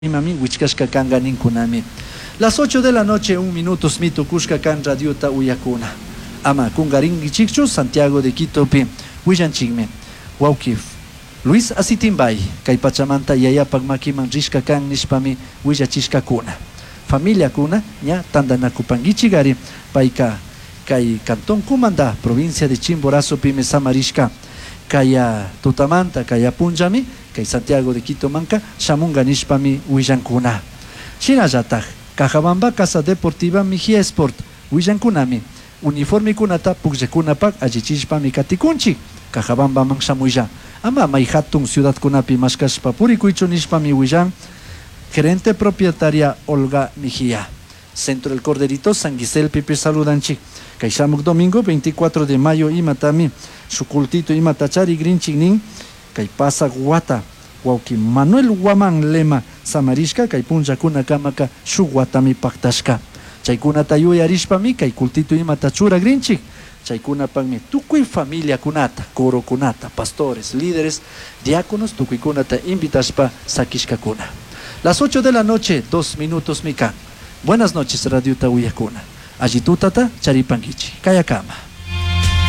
Imami wichkashka kanga ninkunami. Las 8 de la noche, 1 minuto, smito kushka kan radiota uyakuna. Ama kungaringichikchu Santiago de Quito pi huillanchikmi. Waukif. Luis Asitimbay, kay Pachamanta yayapag makiman rishka kan nishpami huillachishka kuna. Familia kuna, ña tandanakupangichigari, paika kay Cantón Cumandá, provincia de Chimborazo pi mesamarishka. Kaya tutamanta, kaya punjami, kay Santiago de Quito manka, shamunga nishpami huillankuna. Shinallataj, Cajabamba Casa Deportiva Mijia Sport, huillankunami, uniforme kunata pukllekunapak allichishpami katikunchik, Cajabamba man shamuilla. Ama may hatun ciudad kunapi mashkashpa purikuychu nishpami huillan, gerente propietaria Olga Mijia. Centro del Corderito, San Giselle Pipe saludanchik. Kaishamuk domingo 24 de mayo imatami, sukultito imatachari grinchignin, kay pasa guata, wauki Manuel Guaman Lema samarishka, kay punjakuna kamaka shuguatami paktashka. Chaykuna tayuya rishpami, kay kultito imatachura grinchik. Chaykuna pagmi tukuy familia kunata, coro kunata, pastores, líderes, diáconos, tukuy kunata invitashpa sakishka kuna. Las 8 de la noche, 2 minutos mikan. Buenas noches, Radio Tawiyakuna. Allí tutata, charipangichi, kayakama.